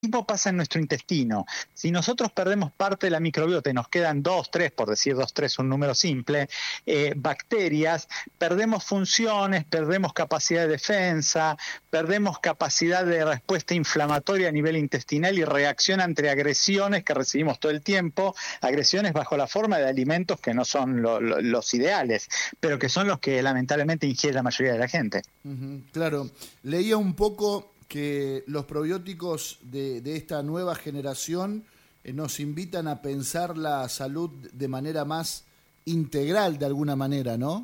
mismo pasa en nuestro intestino. Si nosotros perdemos parte de la microbiota y nos quedan 2, 3, por decir 2, 3, un número simple, bacterias, perdemos funciones, perdemos capacidad de defensa, perdemos capacidad de respuesta inflamatoria a nivel intestinal y reacción ante agresiones que recibimos todo el tiempo, agresiones bajo la forma de alimentos que no son los ideales, pero que son los que lamentablemente ingiere la mayoría de la gente. Claro, leía un poco que los probióticos de esta nueva generación nos invitan a pensar la salud de manera más integral de alguna manera, ¿no?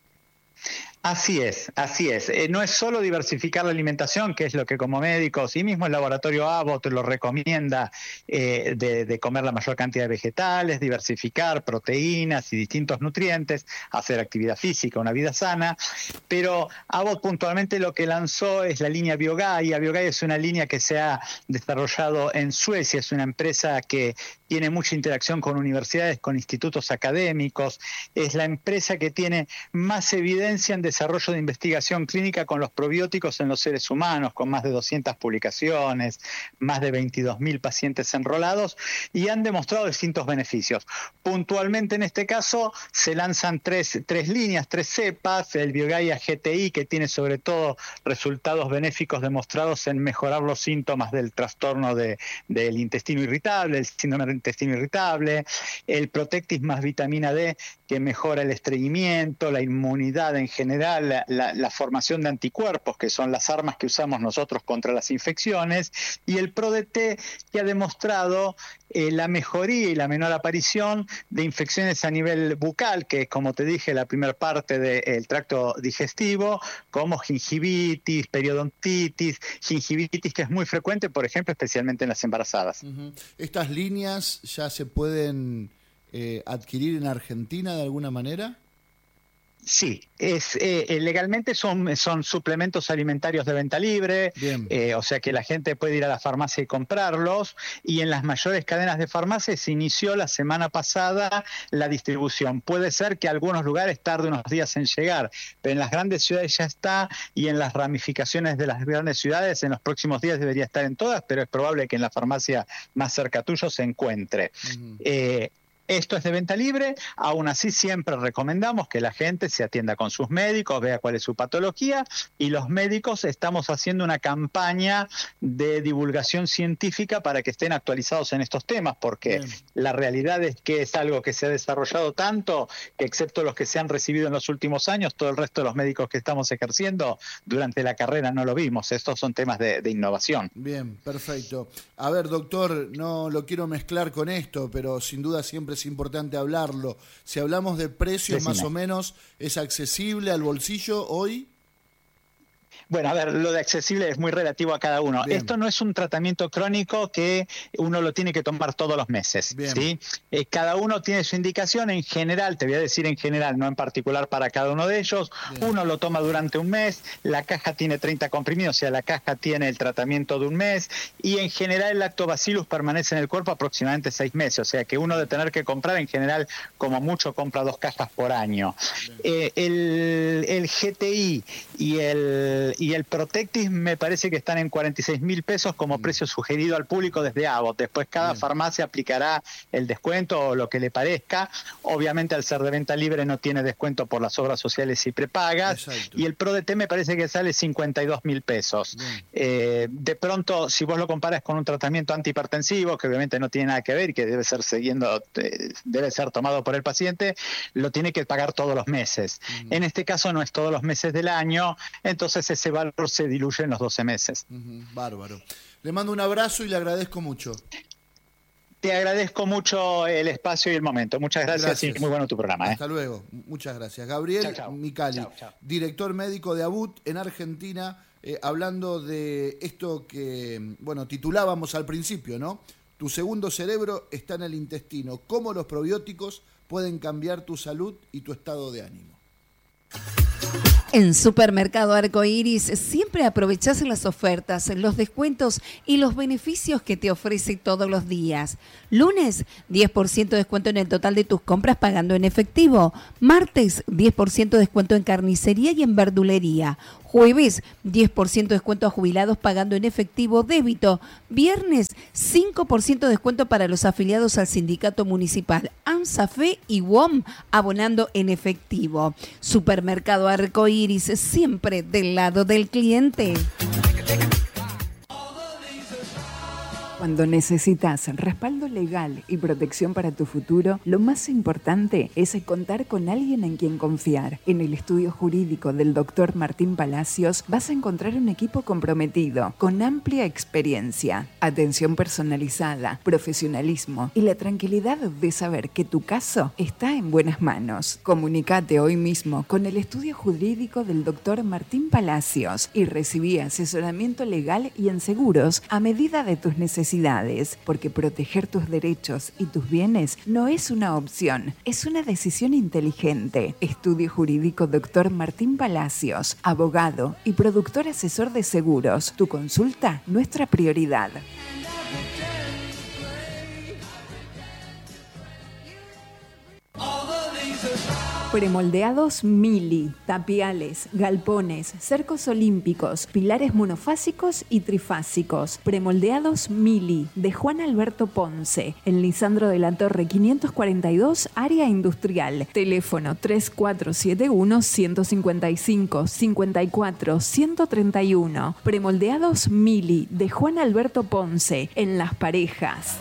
Así es, así es. No es solo diversificar la alimentación, que es lo que como médicos, y mismo el laboratorio Abbott lo recomienda, de comer la mayor cantidad de vegetales, diversificar proteínas y distintos nutrientes, hacer actividad física, una vida sana, pero Abbott puntualmente lo que lanzó es la línea BioGaia. BioGaia es una línea que se ha desarrollado en Suecia, es una empresa que tiene mucha interacción con universidades, con institutos académicos, es la empresa que tiene más evidencia en desarrollo de investigación clínica con los probióticos en los seres humanos, con más de 200 publicaciones, más de 22.000 pacientes enrolados, y han demostrado distintos beneficios. Puntualmente en este caso se lanzan tres líneas, 3 cepas, el BioGaia GTI, que tiene sobre todo resultados benéficos demostrados en mejorar los síntomas del trastorno del intestino irritable, el síndrome del intestino irritable, el Protectis más vitamina D, que mejora el estreñimiento, la inmunidad en general, la formación de anticuerpos, que son las armas que usamos nosotros contra las infecciones, y el ProDT, que ha demostrado la mejoría y la menor aparición de infecciones a nivel bucal, que es, como te dije, la primera parte del tracto digestivo, como gingivitis, periodontitis, gingivitis, que es muy frecuente, por ejemplo, especialmente en las embarazadas. ¿Estas líneas ya se pueden adquirir en Argentina de alguna manera? Sí, legalmente son suplementos alimentarios de venta libre, o sea que la gente puede ir a la farmacia y comprarlos, y en las mayores cadenas de farmacias se inició la semana pasada la distribución. Puede ser que algunos lugares tarde unos días en llegar, pero en las grandes ciudades ya está, y en las ramificaciones de las grandes ciudades en los próximos días debería estar en todas, pero es probable que en la farmacia más cerca tuyo se encuentre. Esto es de venta libre, aún así siempre recomendamos que la gente se atienda con sus médicos, vea cuál es su patología, y los médicos estamos haciendo una campaña de divulgación científica para que estén actualizados en estos temas, porque la realidad es que es algo que se ha desarrollado tanto que, excepto los que se han recibido en los últimos años, todo el resto de los médicos que estamos ejerciendo durante la carrera no lo vimos. Estos son temas de innovación. Bien, perfecto. A ver, doctor, no lo quiero mezclar con esto, pero sin duda siempre es importante hablarlo. Si hablamos de precios, más o menos, ¿es accesible al bolsillo hoy? Bueno, a ver, lo de accesible es muy relativo a cada uno. Esto no es un tratamiento crónico que uno lo tiene que tomar todos los meses, ¿sí? Cada uno tiene su indicación. En general, te voy a decir en general, no en particular para cada uno de ellos. Uno lo toma durante un mes, la caja tiene 30 comprimidos, o sea, la caja tiene el tratamiento de un mes, y en general el lactobacillus permanece en el cuerpo aproximadamente 6 meses, o sea que uno de tener que comprar, en general, como mucho, compra 2 cajas por año. El GTI y el Protectis me parece que están en 46.000 pesos como precio sugerido al público desde Abbott. Después cada farmacia aplicará el descuento o lo que le parezca. Obviamente, al ser de venta libre no tiene descuento por las obras sociales y prepagas. Exacto. Y el ProDT me parece que sale 52.000 pesos. De pronto, si vos lo comparas con un tratamiento antihipertensivo, que obviamente no tiene nada que ver y que debe ser tomado por el paciente, lo tiene que pagar todos los meses. En este caso no es todos los meses del año, entonces ese valor se diluye en los 12 meses. Bárbaro. Le mando un abrazo y le agradezco mucho. Te agradezco mucho el espacio y el momento. Muchas gracias. Y muy bueno tu programa. Hasta luego. Muchas gracias. Gabriel Micali, director médico de Abbott en Argentina, hablando de esto que, titulábamos al principio, ¿no? Tu segundo cerebro está en el intestino. ¿Cómo los probióticos pueden cambiar tu salud y tu estado de ánimo? En Supermercado Arcoiris siempre aprovechás las ofertas, los descuentos y los beneficios que te ofrece todos los días. Lunes, 10% de descuento en el total de tus compras pagando en efectivo. Martes, 10% de descuento en carnicería y en verdulería. Jueves, 10% de descuento a jubilados pagando en efectivo débito. Viernes, 5% de descuento para los afiliados al sindicato municipal. AMSAFE y WOM abonando en efectivo. Supermercado Arcoíris, siempre del lado del cliente. Cuando necesitas respaldo legal y protección para tu futuro, lo más importante es contar con alguien en quien confiar. En el estudio jurídico del Dr. Martín Palacios vas a encontrar un equipo comprometido, con amplia experiencia, atención personalizada, profesionalismo y la tranquilidad de saber que tu caso está en buenas manos. Comunicate hoy mismo con el estudio jurídico del Dr. Martín Palacios y recibí asesoramiento legal y en seguros a medida de tus necesidades, porque proteger tus derechos y tus bienes no es una opción, es una decisión inteligente. Estudio Jurídico Dr. Martín Palacios, abogado y productor asesor de seguros. Tu consulta, nuestra prioridad. Premoldeados Mili, tapiales, galpones, cercos olímpicos, pilares monofásicos y trifásicos. Premoldeados Mili, de Juan Alberto Ponce, en Lisandro de la Torre 542, área industrial. Teléfono 3471-155-54-131. Premoldeados Mili, de Juan Alberto Ponce, en Las Parejas.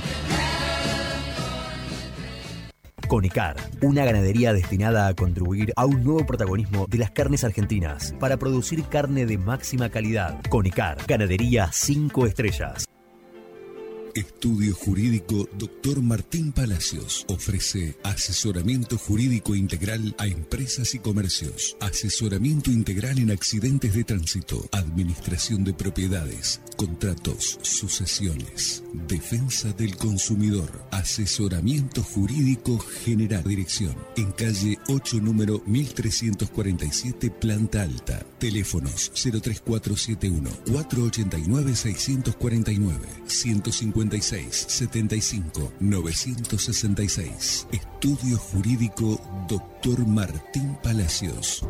Conicar, una ganadería destinada a contribuir a un nuevo protagonismo de las carnes argentinas para producir carne de máxima calidad. Conicar, ganadería 5 estrellas. Estudio Jurídico Dr. Martín Palacios ofrece asesoramiento jurídico integral a empresas y comercios, asesoramiento integral en accidentes de tránsito, administración de propiedades, contratos, sucesiones, defensa del consumidor, asesoramiento jurídico general. Dirección en calle 8, número 1347, planta alta. Teléfonos 03471 489 649 150 75 966. Estudio Jurídico Dr. Martín Palacios.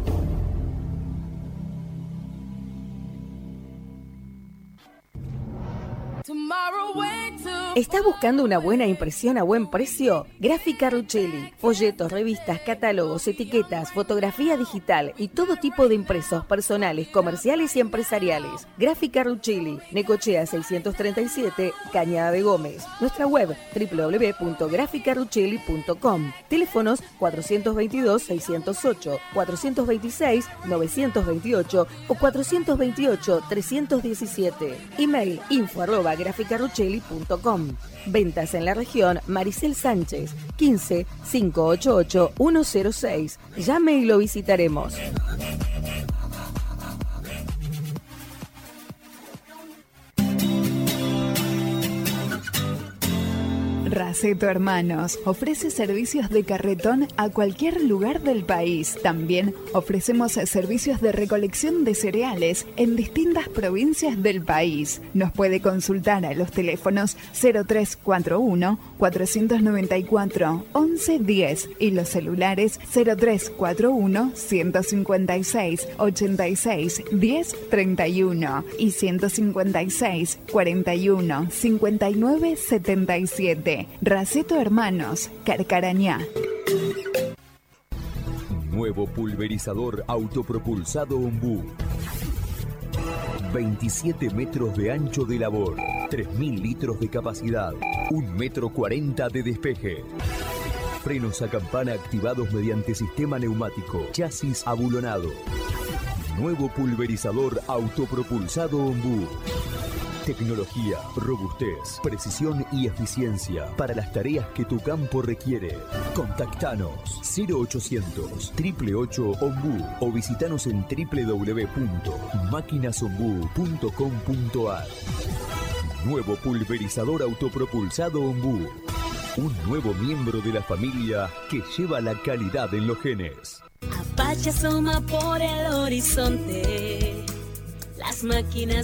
¿Estás buscando una buena impresión a buen precio? Gráfica Ruchelli. Folletos, revistas, catálogos, etiquetas, fotografía digital y todo tipo de impresos personales, comerciales y empresariales. Gráfica Ruchelli. Necochea 637, Cañada de Gómez. Nuestra web www.graficaruchelli.com. Teléfonos 422-608, 426-928 o 428-317. Email info@graficaruchelli.com. Ventas en la región Maricel Sánchez, 15 588 106. Llame y lo visitaremos. Raceto Hermanos ofrece servicios de carretón a cualquier lugar del país. También ofrecemos servicios de recolección de cereales en distintas provincias del país. Nos puede consultar a los teléfonos 0341 494 1110 y los celulares 0341 156 86 10 31 y 156 41 59 77. Raceto Hermanos, Carcarañá. Nuevo pulverizador autopropulsado Ombú. 27 metros de ancho de labor, 3.000 litros de capacidad, 1,40 m de despeje. Frenos a campana activados mediante sistema neumático, chasis abulonado. Nuevo pulverizador autopropulsado Ombú. Tecnología, robustez, precisión y eficiencia para las tareas que tu campo requiere. Contactanos 0800 888 Ombú o visitanos en www.maquinasombú.com.ar. Nuevo pulverizador autopropulsado Ombú. Un nuevo miembro de la familia que lleva la calidad en los genes. Apache asoma por el horizonte. Las máquinas